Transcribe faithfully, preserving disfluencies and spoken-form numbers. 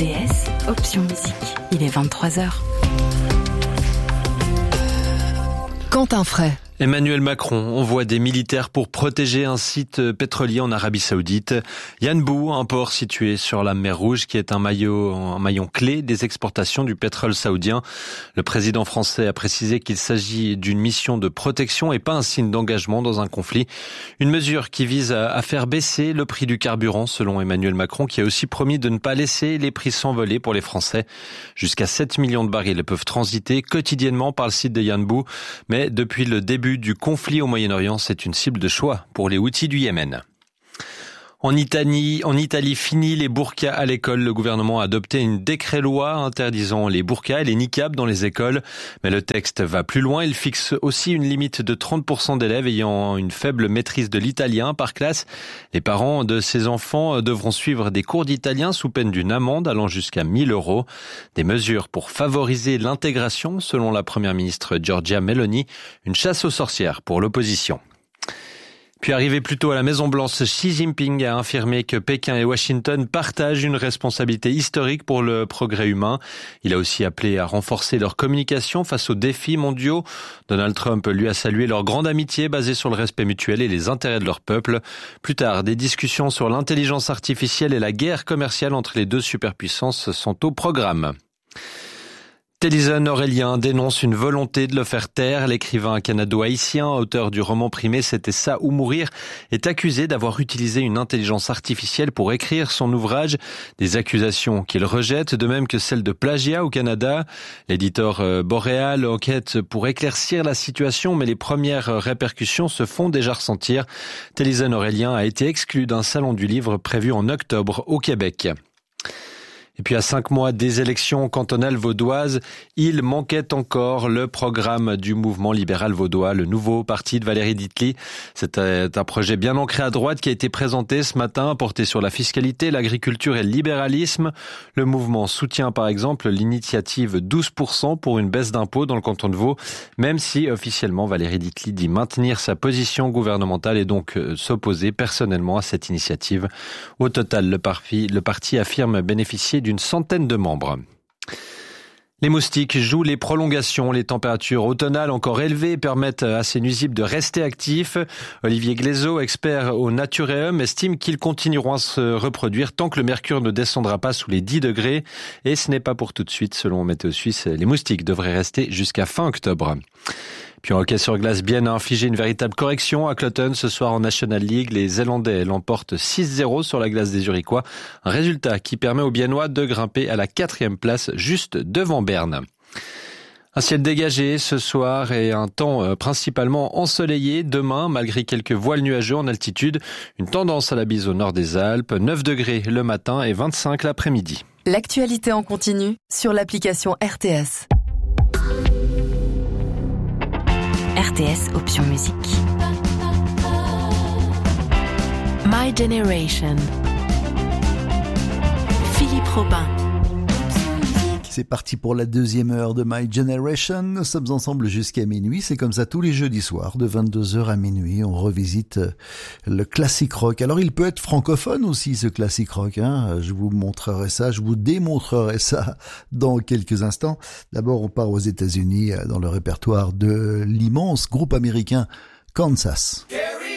T S, option musique. Il est vingt-trois heures. Quentin Fray. Emmanuel Macron envoie des militaires pour protéger un site pétrolier en Arabie Saoudite. Yanbu, un port situé sur la mer Rouge, qui est un, maillot, un maillon clé des exportations du pétrole saoudien. Le président français a précisé qu'il s'agit d'une mission de protection et pas un signe d'engagement dans un conflit. Une mesure qui vise à faire baisser le prix du carburant, selon Emmanuel Macron, qui a aussi promis de ne pas laisser les prix s'envoler pour les Français. Jusqu'à sept millions de barils peuvent transiter quotidiennement par le site de Yanbu, mais depuis le début du conflit au Moyen-Orient, c'est une cible de choix pour les Houthis du Yémen. En Italie, en Italie, fini les burkas à l'école. Le gouvernement a adopté une décret-loi interdisant les burkas et les niqabs dans les écoles. Mais le texte va plus loin. Il fixe aussi une limite de trente pour cent d'élèves ayant une faible maîtrise de l'italien par classe. Les parents de ces enfants devront suivre des cours d'italien sous peine d'une amende allant jusqu'à mille euros. Des mesures pour favoriser l'intégration, selon la première ministre Giorgia Meloni. Une chasse aux sorcières pour l'opposition. Puis arrivé plus tôt à la Maison-Blanche, Xi Jinping a affirmé que Pékin et Washington partagent une responsabilité historique pour le progrès humain. Il a aussi appelé à renforcer leur communication face aux défis mondiaux. Donald Trump lui a salué leur grande amitié basée sur le respect mutuel et les intérêts de leur peuple. Plus tard, des discussions sur l'intelligence artificielle et la guerre commerciale entre les deux superpuissances sont au programme. Téléson Aurélien dénonce une volonté de le faire taire. L'écrivain canado-haïtien, auteur du roman primé C'était ça ou mourir, est accusé d'avoir utilisé une intelligence artificielle pour écrire son ouvrage. Des accusations qu'il rejette, de même que celles de plagiat au Canada. L'éditeur Boréal enquête pour éclaircir la situation, mais les premières répercussions se font déjà ressentir. Téléson Aurélien a été exclu d'un salon du livre prévu en octobre au Québec. Et puis à cinq mois des élections cantonales vaudoises, il manquait encore le programme du mouvement libéral vaudois, le nouveau parti de Valérie Ditely. C'est un projet bien ancré à droite qui a été présenté ce matin, porté sur la fiscalité, l'agriculture et le libéralisme. Le mouvement soutient par exemple l'initiative douze pour cent pour une baisse d'impôts dans le canton de Vaud, même si officiellement Valérie Ditely dit maintenir sa position gouvernementale et donc s'opposer personnellement à cette initiative. Au total, le parti, le parti affirme bénéficier d'une centaine de membres. Les moustiques jouent les prolongations. Les températures automnales encore élevées permettent à ces nuisibles de rester actifs. Olivier Glaiseau, expert au Natureum, estime qu'ils continueront à se reproduire tant que le mercure ne descendra pas sous les dix degrés. Et ce n'est pas pour tout de suite. Selon Météo Suisse, les moustiques devraient rester jusqu'à fin octobre. Puis en hockey sur glace, Bienne a infligé une véritable correction à Cloton ce soir en National League. Les Zélandais l'emportent six zéro sur la glace des Zurichois. Un résultat qui permet aux Biennois de grimper à la quatrième place juste devant Berne. Un ciel dégagé ce soir et un temps principalement ensoleillé. Demain, malgré quelques voiles nuageux en altitude, une tendance à la bise au nord des Alpes. neuf degrés le matin et vingt-cinq l'après-midi. L'actualité en continu sur l'application R T S. R T S, option musique. My Generation. Philippe Robin. C'est parti pour la deuxième heure de My Generation. Nous sommes ensemble jusqu'à minuit. C'est comme ça tous les jeudis soirs, de vingt-deux heures à minuit. On revisite le classique rock. Alors, il peut être francophone aussi, ce classique rock, hein. Je vous montrerai ça, je vous démontrerai ça dans quelques instants. D'abord, on part aux États-Unis, dans le répertoire de l'immense groupe américain Kansas.